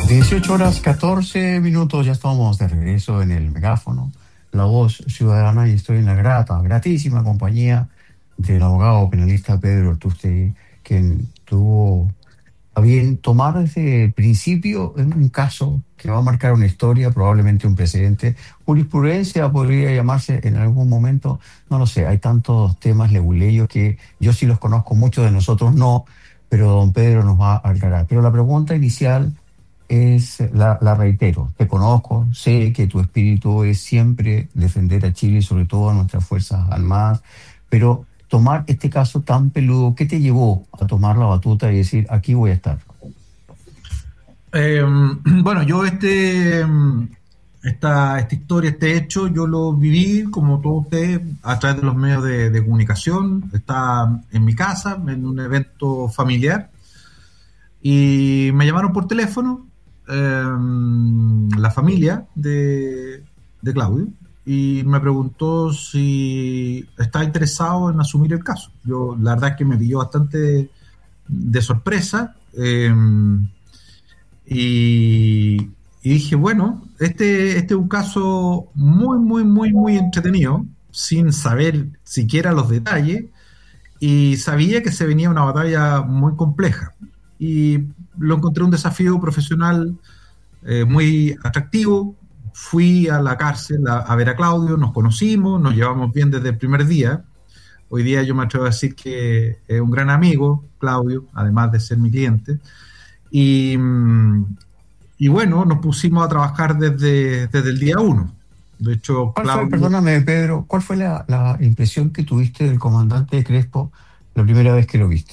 18:14, ya estamos de regreso en el megáfono, La Voz Ciudadana, y estoy en la gratísima compañía del abogado penalista Pedro Ortúztegui, quien tuvo a bien tomar desde el principio en un caso que va a marcar una historia, probablemente un precedente. Jurisprudencia podría llamarse en algún momento, no lo sé, hay tantos temas leguleyos que yo sí los conozco, muchos de nosotros no, pero don Pedro nos va a aclarar. Pero la pregunta inicial la reitero, te conozco, sé que tu espíritu es siempre defender a Chile y sobre todo a nuestras Fuerzas Armadas, pero tomar este caso tan peludo, ¿qué te llevó a tomar la batuta y decir, aquí voy a estar? Bueno, yo esta historia, este hecho, yo lo viví, como todos ustedes, a través de los medios de comunicación. Estaba en mi casa, en un evento familiar, y me llamaron por teléfono, la familia de Claudio, y me preguntó si estaba interesado en asumir el caso. Yo, la verdad es que me pilló bastante de sorpresa, y dije, bueno, este es un caso muy entretenido, sin saber siquiera los detalles, y sabía que se venía una batalla muy compleja, y lo encontré un desafío profesional muy atractivo. Fui a la cárcel a ver a Claudio, nos conocimos, nos llevamos bien desde el primer día. Hoy día yo me atrevo a decir que es un gran amigo, Claudio, además de ser mi cliente. Y bueno, nos pusimos a trabajar desde el día uno. De hecho, Claudio... Perdóname, Pedro, ¿cuál fue la impresión que tuviste del comandante Crespo la primera vez que lo viste?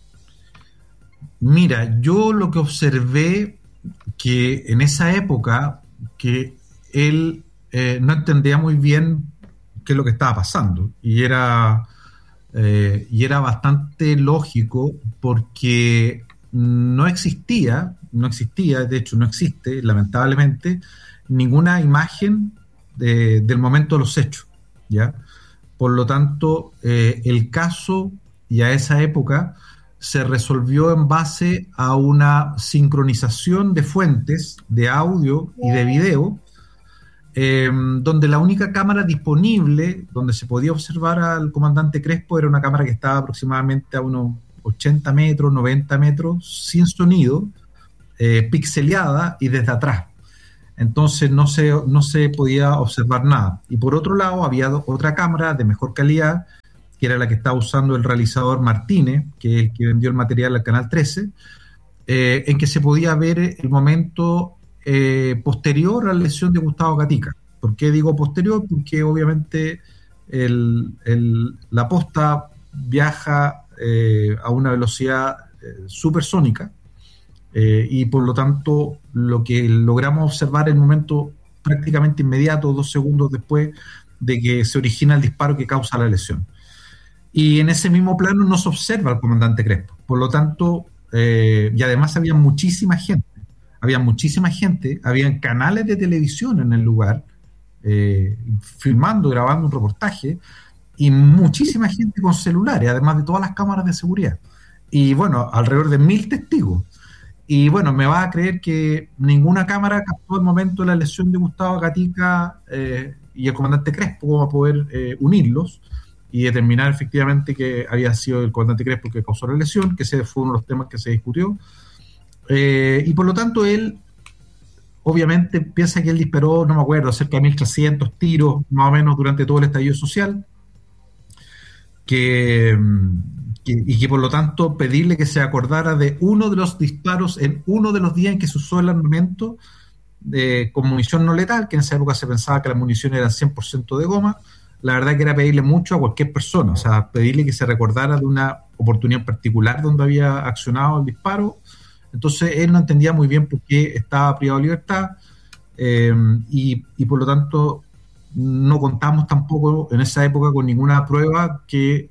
Mira, yo lo que observé, que en esa época, que él no entendía muy bien qué es lo que estaba pasando, y era bastante lógico, porque no existía, de hecho no existe, lamentablemente, ninguna imagen del momento de los hechos, ¿ya? Por lo tanto, el caso, y a esa época, se resolvió en base a una sincronización de fuentes de audio y de video, donde la única cámara disponible donde se podía observar al comandante Crespo era una cámara que estaba aproximadamente a unos 80 metros, 90 metros, sin sonido, pixeleada y desde atrás. Entonces no se podía observar nada. Y por otro lado había otra cámara de mejor calidad, que era la que estaba usando el realizador Martínez, que es el que vendió el material al Canal 13, en que se podía ver el momento posterior a la lesión de Gustavo Gatica. ¿Por qué digo posterior? Porque obviamente la posta viaja a una velocidad supersónica, y por lo tanto lo que logramos observar en el momento prácticamente inmediato, 2 segundos después de que se origina el disparo que causa la lesión. Y en ese mismo plano no se observa al comandante Crespo. Por lo tanto, y además había muchísima gente, habían canales de televisión en el lugar, filmando, grabando un reportaje, y muchísima gente con celulares, además de todas las cámaras de seguridad. Y bueno, alrededor de 1.000 testigos. Y bueno, me vas a creer que ninguna cámara captó el momento de la lesión de Gustavo Gatica y el comandante Crespo, para poder unirlos y determinar efectivamente que había sido el comandante Crespo que causó la lesión, que ese fue uno de los temas que se discutió. Y por lo tanto él, obviamente, piensa que él disparó, no me acuerdo, cerca de 1.300 tiros, más o menos, durante todo el estallido social, y que por lo tanto pedirle que se acordara de uno de los disparos en uno de los días en que se usó el armamento con munición no letal, que en esa época se pensaba que la munición era 100% de goma. La verdad que era pedirle mucho a cualquier persona, o sea, pedirle que se recordara de una oportunidad particular donde había accionado el disparo. Entonces él no entendía muy bien por qué estaba privado de libertad, y por lo tanto no contamos tampoco en esa época con ninguna prueba que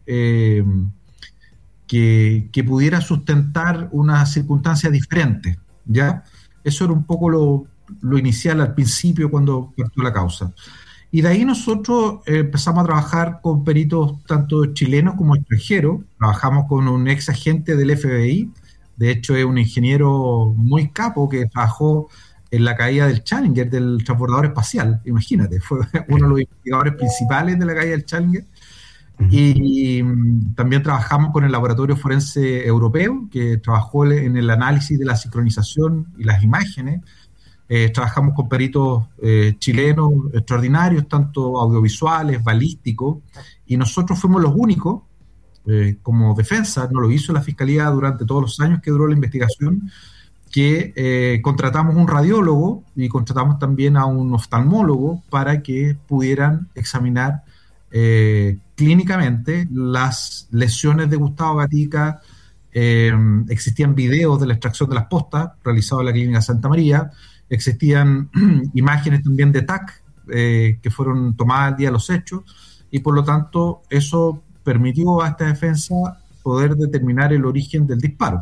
pudiera sustentar una circunstancia diferente, ¿ya? Eso era un poco lo inicial al principio cuando partió la causa. Y de ahí nosotros empezamos a trabajar con peritos tanto chilenos como extranjeros. Trabajamos con un ex agente del FBI, De hecho, es un ingeniero muy capo que trabajó en la caída del Challenger, del transbordador espacial. Imagínate, fue uno de los investigadores principales de la caída del Challenger. Y también trabajamos con el Laboratorio Forense Europeo, que trabajó en el análisis de la sincronización y las imágenes. Trabajamos con peritos chilenos extraordinarios, tanto audiovisuales, balísticos, y nosotros fuimos los únicos, como defensa, no lo hizo la Fiscalía durante todos los años que duró la investigación, que contratamos un radiólogo y contratamos también a un oftalmólogo para que pudieran examinar clínicamente las lesiones de Gustavo Gatica. Existían videos de la extracción de las postas realizados en la Clínica Santa María, existían imágenes también de TAC que fueron tomadas al día de los hechos, y por lo tanto eso permitió a esta defensa poder determinar el origen del disparo.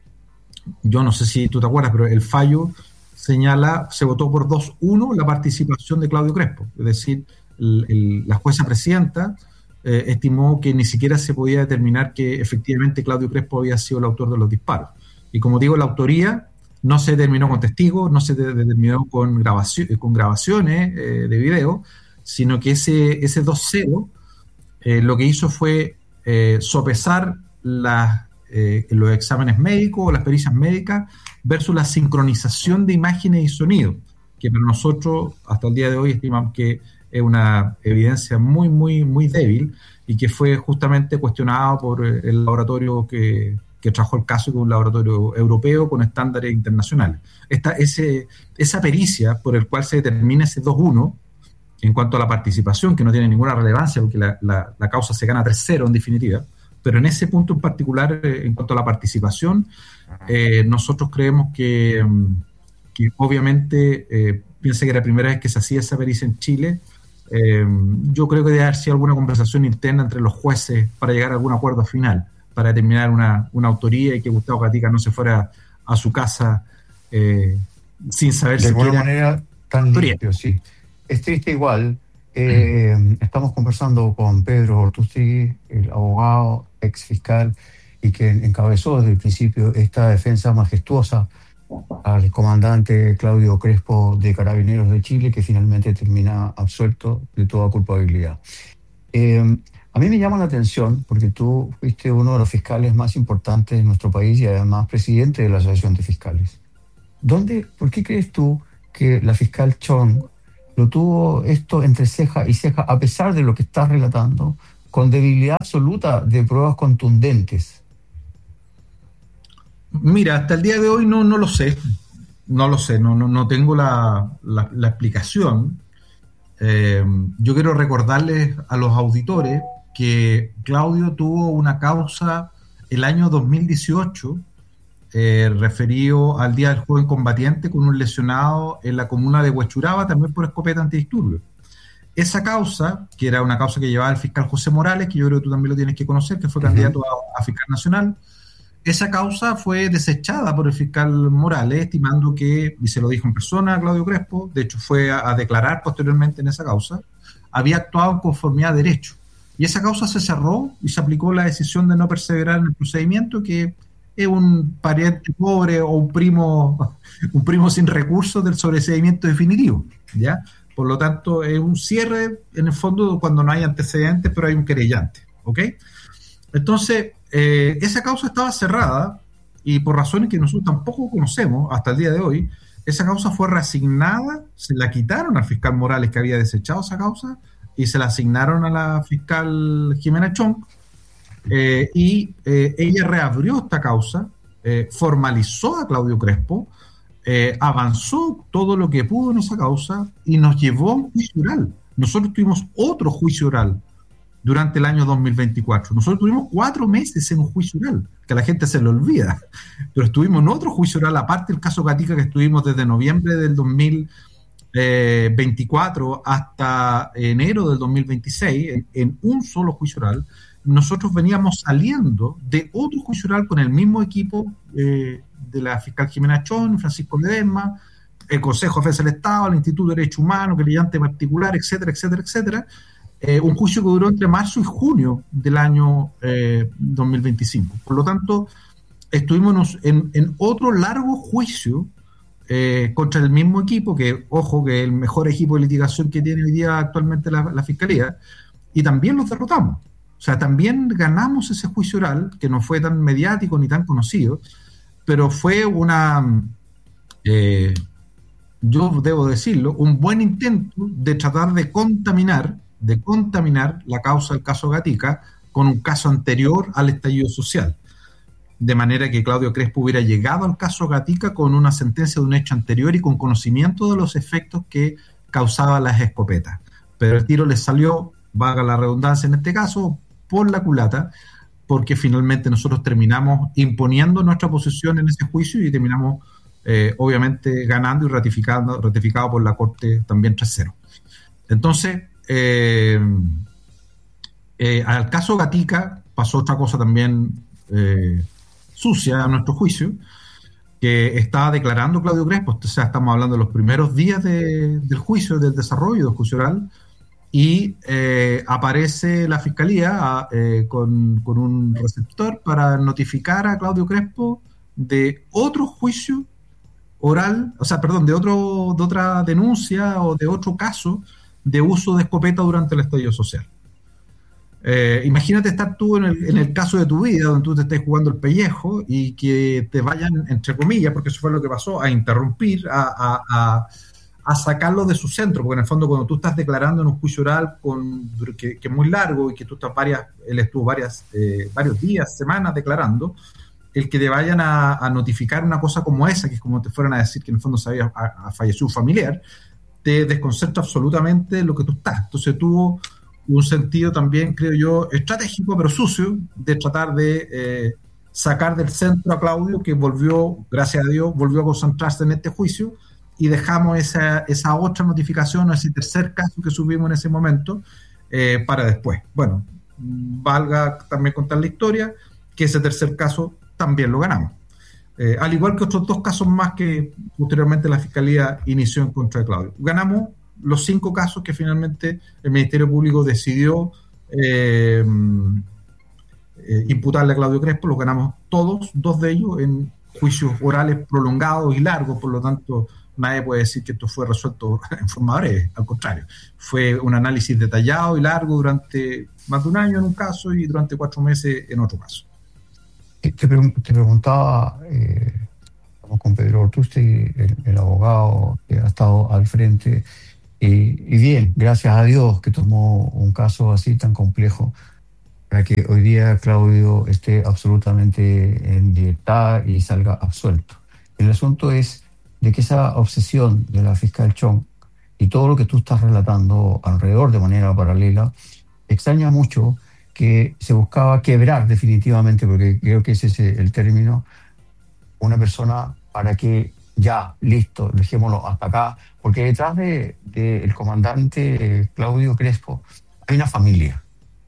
Yo no sé si tú te acuerdas, pero el fallo señala, se votó por 2-1 la participación de Claudio Crespo, es decir, la jueza presidenta estimó que ni siquiera se podía determinar que efectivamente Claudio Crespo había sido el autor de los disparos. Y como digo, la autoría no se determinó con testigos, no se determinó con grabaciones de video, sino que ese 2-0 lo que hizo fue sopesar los exámenes médicos o las pericias médicas versus la sincronización de imágenes y sonidos, que para nosotros hasta el día de hoy estimamos que es una evidencia muy, muy, muy débil y que fue justamente cuestionado por el laboratorio que trabajó el caso, que es un laboratorio europeo con estándares internacionales. Esa pericia por el cual se determina ese 2-1 en cuanto a la participación, que no tiene ninguna relevancia porque la causa se gana 3-0 en definitiva, pero en ese punto en particular, en cuanto a la participación, nosotros creemos que obviamente, piensa que era la primera vez que se hacía esa pericia en Chile. Yo creo que debe haber sido alguna conversación interna entre los jueces para llegar a algún acuerdo final, para determinar una autoría y que Gustavo Gatica no se fuera a su casa sin saber de alguna siquiera manera tan limpio, sí. Es triste igual. Estamos conversando con Pedro Ortúztegui, el abogado, ex fiscal, y que encabezó desde el principio esta defensa majestuosa al comandante Claudio Crespo de Carabineros de Chile, que finalmente termina absuelto de toda culpabilidad. A mí me llama la atención porque tú fuiste uno de los fiscales más importantes de nuestro país y además presidente de la Asociación de Fiscales. ¿Por qué crees tú que la fiscal Chong lo tuvo esto entre ceja y ceja, a pesar de lo que estás relatando, con debilidad absoluta de pruebas contundentes? Mira, hasta el día de hoy no lo sé. No tengo la explicación. Yo quiero recordarles a los auditores que Claudio tuvo una causa el año 2018 referido al Día del Joven Combatiente con un lesionado en la comuna de Huechuraba, también por escopeta antidisturbios. Esa causa, que era una causa que llevaba el fiscal José Morales, que yo creo que tú también lo tienes que conocer, que fue candidato a fiscal nacional, esa causa fue desechada por el fiscal Morales, estimando que, y se lo dijo en persona a Claudio Crespo, de hecho fue a declarar posteriormente en esa causa, había actuado en conformidad a derecho. Y esa causa se cerró y se aplicó la decisión de no perseverar en el procedimiento, que es un pariente pobre o un primo sin recursos del sobreseimiento definitivo, ¿ya? Por lo tanto, es un cierre, en el fondo, cuando no hay antecedentes, pero hay un querellante, ¿ok? Entonces, esa causa estaba cerrada y por razones que nosotros tampoco conocemos hasta el día de hoy, esa causa fue reasignada, se la quitaron al fiscal Morales que había desechado esa causa y se la asignaron a la fiscal Jimena Chong, y ella reabrió esta causa, formalizó a Claudio Crespo, avanzó todo lo que pudo en esa causa y nos llevó a un juicio oral. Nosotros tuvimos otro juicio oral durante el año 2024. Nosotros tuvimos 4 meses en un juicio oral, que a la gente se le olvida, pero estuvimos en otro juicio oral, aparte del caso Gatica, que estuvimos desde noviembre del 2024 hasta enero del 2026, en un solo juicio oral. Nosotros veníamos saliendo de otro juicio oral con el mismo equipo de la fiscal Jimena Chong, Francisco Ledesma, el Consejo de Defensa del Estado, el Instituto de Derechos Humanos, querellante particular, etcétera, etcétera, etcétera. Un juicio que duró entre marzo y junio del año 2025. Por lo tanto, estuvimos en otro largo juicio contra el mismo equipo, que, ojo, que es el mejor equipo de litigación que tiene hoy día actualmente la Fiscalía, y también los derrotamos. O sea, también ganamos ese juicio oral, que no fue tan mediático ni tan conocido, pero fue yo debo decirlo, un buen intento de tratar de contaminar la causa del caso Gatica con un caso anterior al estallido social. De manera que Claudio Crespo hubiera llegado al caso Gatica con una sentencia de un hecho anterior y con conocimiento de los efectos que causaban las escopetas. Pero el tiro les salió, valga la redundancia en este caso, por la culata, porque finalmente nosotros terminamos imponiendo nuestra posición en ese juicio y terminamos obviamente ganando y ratificado por la Corte también 3-0. Entonces, al caso Gatica pasó otra cosa también sucia a nuestro juicio, que estaba declarando Claudio Crespo. O sea, estamos hablando de los primeros días del juicio, del desarrollo del juicio oral, y aparece la Fiscalía con un receptor para notificar a Claudio Crespo de otro juicio oral, o sea, perdón, de otra denuncia o de otro caso de uso de escopeta durante el estallido social. Imagínate estar tú en el caso de tu vida, donde tú te estés jugando el pellejo y que te vayan, entre comillas, porque eso fue lo que pasó, a interrumpir, a sacarlo de su centro, porque en el fondo cuando tú estás declarando en un juicio oral que es muy largo y que tú estás él estuvo varios días, semanas declarando, el que te vayan a notificar una cosa como esa, que es como te fueran a decir que en el fondo se había fallecido un familiar, te desconcentra absolutamente lo que tú estás. Entonces tuvo un sentido también, creo yo, estratégico, pero sucio, de tratar de sacar del centro a Claudio, que volvió, gracias a Dios, volvió a concentrarse en este juicio, y dejamos esa otra notificación, ese tercer caso que subimos en ese momento, para después. Bueno, valga también contar la historia, que ese tercer caso también lo ganamos. Al igual que otros 2 casos más que posteriormente la Fiscalía inició en contra de Claudio. Ganamos los 5 casos que finalmente el Ministerio Público decidió imputarle a Claudio Crespo. Los ganamos todos, 2 de ellos en juicios orales prolongados y largos, por lo tanto nadie puede decir que esto fue resuelto en forma breve, al contrario, fue un análisis detallado y largo durante más de un año en un caso y durante 4 meses en otro caso. Te preguntaba, estamos con Pedro Ortúztegui, el abogado que ha estado al frente, y bien, gracias a Dios que tomó un caso así tan complejo para que hoy día Claudio esté absolutamente en libertad y salga absuelto. El asunto es de que esa obsesión de la fiscal Chong y todo lo que tú estás relatando alrededor de manera paralela, extraña mucho que se buscaba quebrar definitivamente, porque creo que ese es el término, una persona para que ya, listo, dejémoslo hasta acá, porque detrás del comandante Claudio Crespo hay una familia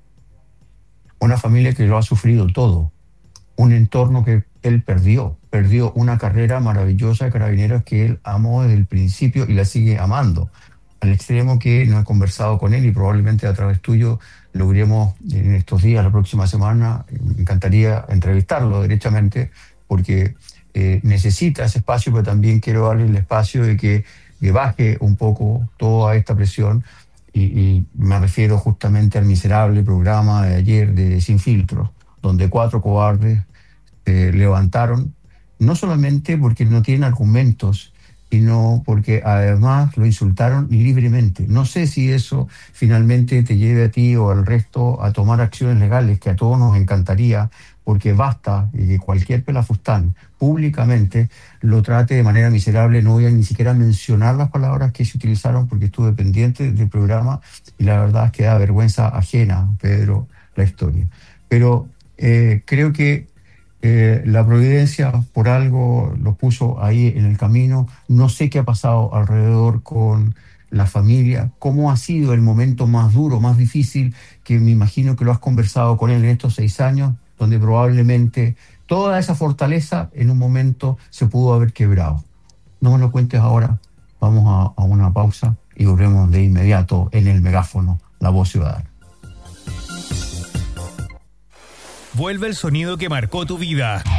que lo ha sufrido todo, un entorno que él perdió una carrera maravillosa de carabineros que él amó desde el principio y la sigue amando, al extremo que no he conversado con él y probablemente a través tuyo logremos en estos días, la próxima semana. Me encantaría entrevistarlo derechamente porque necesita ese espacio, pero también quiero darle el espacio de que baje un poco toda esta presión y me refiero justamente al miserable programa de ayer de Sin Filtros, donde 4 cobardes levantaron, no solamente porque no tienen argumentos, sino porque además lo insultaron libremente. No sé si eso finalmente te lleve a ti o al resto a tomar acciones legales, que a todos nos encantaría, porque basta que cualquier pelafustán públicamente lo trate de manera miserable. No voy a ni siquiera mencionar las palabras que se utilizaron porque estuve pendiente del programa y la verdad es que da vergüenza ajena, Pedro, la historia. Pero creo que la providencia por algo los puso ahí en el camino. No sé qué ha pasado alrededor con la familia, cómo ha sido el momento más duro, más difícil, que me imagino que lo has conversado con él en estos 6 años, donde probablemente toda esa fortaleza en un momento se pudo haber quebrado. No me lo cuentes ahora, vamos a una pausa y volvemos de inmediato en el megáfono, La Voz Ciudadana. Vuelve el sonido que marcó tu vida.